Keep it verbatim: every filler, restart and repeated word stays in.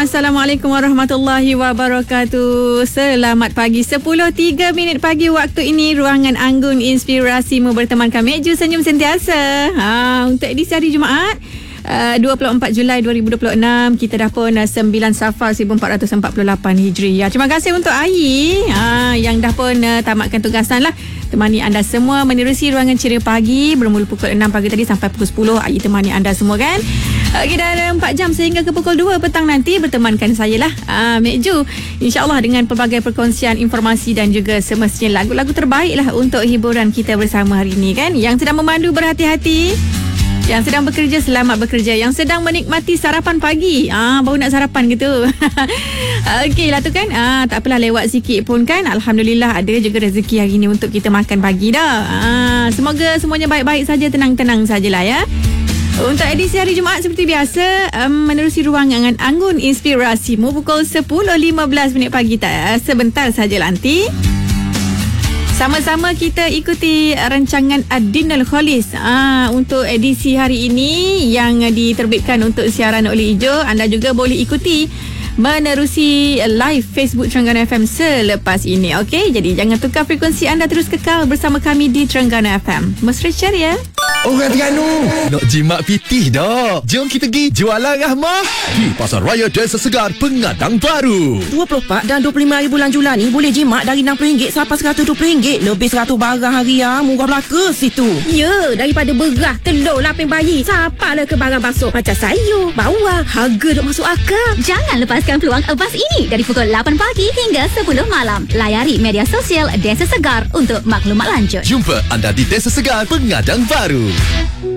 Assalamualaikum warahmatullahi wabarakatuh. Selamat pagi, sepuluh tiga minit pagi waktu ini. Ruangan Anggun Inspirasimu bertemankan Mek Ju senyum sentiasa. Ha, untuk edisi hari Jumaat Uh, dua puluh empat Julai dua ribu dua puluh enam, kita dah pun uh, sembilan Safar seribu empat ratus empat puluh lapan Hijriah. Terima kasih untuk Ai uh, yang dah pun uh, tamatkan tugasan lah, temani anda semua menerusi Ruangan Ceria Pagi bermula pukul enam pagi tadi sampai pukul sepuluh. Ai temani anda semua kan. Uh, kita ada empat jam sehingga ke pukul dua petang nanti bertemankan saya lah, uh, Mek Ju, InsyaAllah dengan pelbagai perkongsian informasi dan juga semestinya lagu-lagu terbaik lah untuk hiburan kita bersama hari ini kan. Yang sedang memandu berhati-hati, yang sedang bekerja selamat bekerja, yang sedang menikmati sarapan pagi, ah baru nak sarapan gitu. Okey lah tu kan. Ah tak apalah, lewat sikit pun kan. Alhamdulillah ada juga rezeki hari ni untuk kita makan pagi dah. Ah semoga semuanya baik-baik saja, tenang-tenang sajalah ya. Untuk edisi hari Jumaat seperti biasa, um, menerusi Ruangan Anggun Inspirasimu pukul sepuluh lima belas minit pagi, tak sebentar saja nanti. Sama-sama kita ikuti rancangan Adinul Kholis ah, untuk edisi hari ini yang diterbitkan untuk siaran oleh Ijo. Anda juga boleh ikuti menerusi live Facebook Terengganu F M selepas ini. Okey, jadi jangan tukar frekuensi anda, terus kekal bersama kami di Terengganu F M. Mesra Ceria. Orang Terengganu nak jimat pitih dah. Jom kita pergi jualan Rahmah di Pasar Raya Desa Segar, Pengadang Baru. dua puluh empat dan dua puluh lima hari bulan Julai ni boleh jimat dari enam puluh ringgit sampai seratus dua puluh ringgit. Lebih seratus barang harian, murah belaka situ. Ya, daripada beras, telur, lapis bayi, sampailah ke barang basuh macam sayur, bawang, harga duk masuk akal. Jangan lepaskan peluang emas ini dari pukul lapan pagi hingga sepuluh malam. Layari media sosial Desa Segar untuk maklumat lanjut. Jumpa anda di Desa Segar, Pengadang Baru.